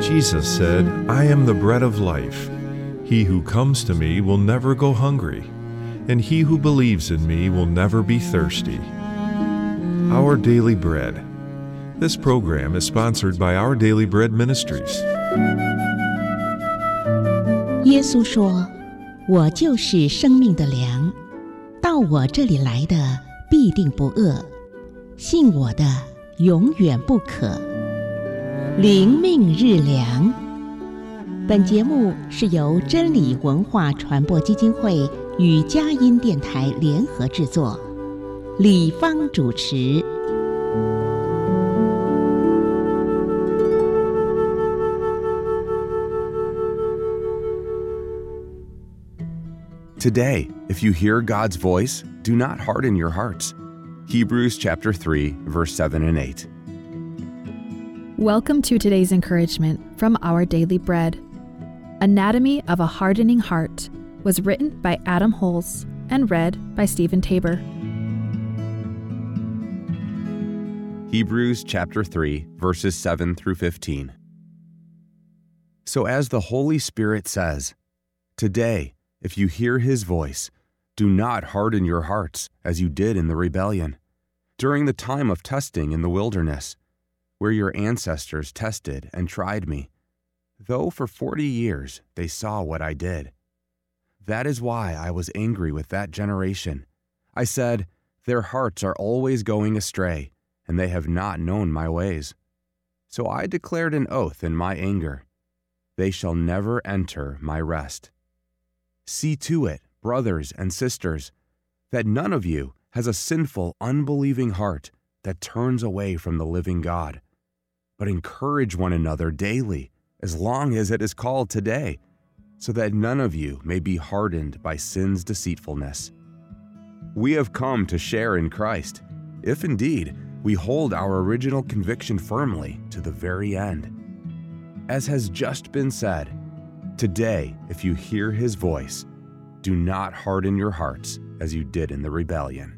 Jesus said, "I am the bread of life. He who comes to me will never go hungry, and he who believes in me will never be thirsty." Our Daily Bread. This program is sponsored by Our Daily Bread Ministries. 耶稣说：“我就是生命的粮，到我这里来的必定不饿，信我的永远不渴。”灵命日粮。本节目是由真理文化传播基金会与佳音电台联合制作，李芳主持。 Today, if you hear God's voice, do not harden your hearts. Hebrews chapter 3, verse 7 and 8. Welcome to today's encouragement from Our Daily Bread. Anatomy of a Hardening Heart was written by Adam Holz and read by Stephen Tabor. Hebrews chapter 3, verses 7 through 15. So as the Holy Spirit says, "Today, if you hear his voice, do not harden your hearts as you did in the rebellion, during the time of testing in the wilderness, where your ancestors tested and tried me, though for 40 years they saw what I did. That is why I was angry with that generation. I said, their hearts are always going astray, and they have not known my ways. So I declared an oath in my anger. They shall never enter my rest. See to it, brothers and sisters, that none of you has a sinful, unbelieving heart that turns away from the living God. But encourage one another daily, as long as it is called today, so that none of you may be hardened by sin's deceitfulness. We have come to share in Christ, if indeed we hold our original conviction firmly to the very end. As has just been said, today, if you hear his voice, do not harden your hearts as you did in the rebellion."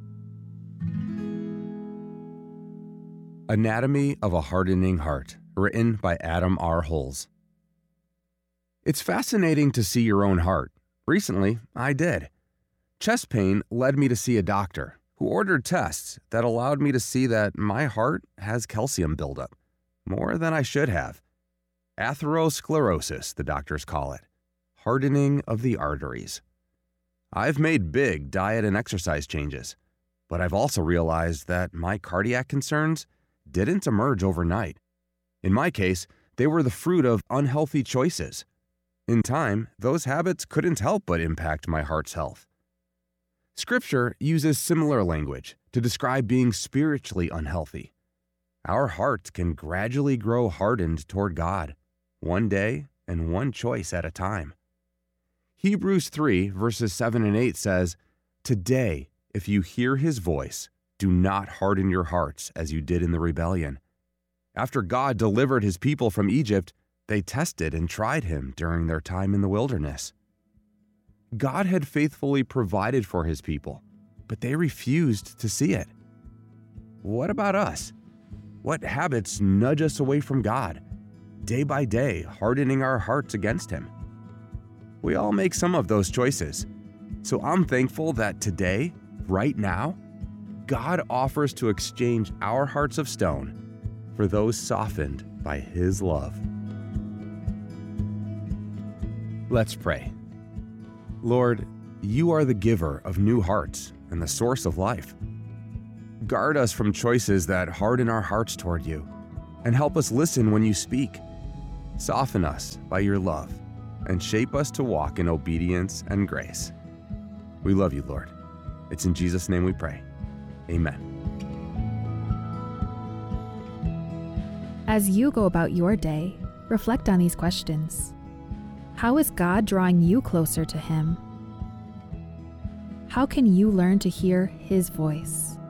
Anatomy of a Hardening Heart, written by Adam R. Holz. It's fascinating to see your own heart. Recently, I did. Chest pain led me to see a doctor who ordered tests that allowed me to see that my heart has calcium buildup, more than I should have. Atherosclerosis, the doctors call it, hardening of the arteries. I've made big diet and exercise changes, but I've also realized that my cardiac concerns didn't emerge overnight. In my case, they were the fruit of unhealthy choices. In time, those habits couldn't help but impact my heart's health. Scripture uses similar language to describe being spiritually unhealthy. Our hearts can gradually grow hardened toward God, one day and one choice at a time. Hebrews 3, verses 7 and 8 says, "Today, if you hear his voice, do not harden your hearts as you did in the rebellion." After God delivered his people from Egypt, they tested and tried him during their time in the wilderness. God had faithfully provided for his people, but they refused to see it. What about us? What habits nudge us away from God, day by day hardening our hearts against him? We all make some of those choices. So I'm thankful that today, right now, God offers to exchange our hearts of stone for those softened by his love. Let's pray. Lord, you are the giver of new hearts and the source of life. Guard us from choices that harden our hearts toward you, and help us listen when you speak. Soften us by your love, and shape us to walk in obedience and grace. We love you, Lord. It's in Jesus' name we pray. Amen. As you go about your day, reflect on these questions. How is God drawing you closer to him? How can you learn to hear his voice?